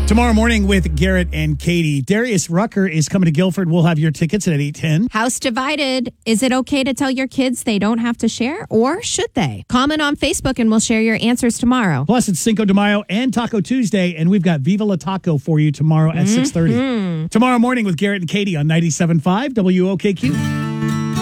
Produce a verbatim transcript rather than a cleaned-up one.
Tomorrow morning with Garrett and Katie. Darius Rucker is coming to Guilford. We'll have your tickets at eight ten. House divided. Is it okay to tell your kids they don't have to share, or should they? Comment on Facebook and we'll share your answers tomorrow. Plus, it's Cinco de Mayo and Taco Tuesday, and we've got Viva La Taco for you tomorrow at mm-hmm. six thirty. Tomorrow morning with Garrett and Katie on ninety-seven point five W O K Q.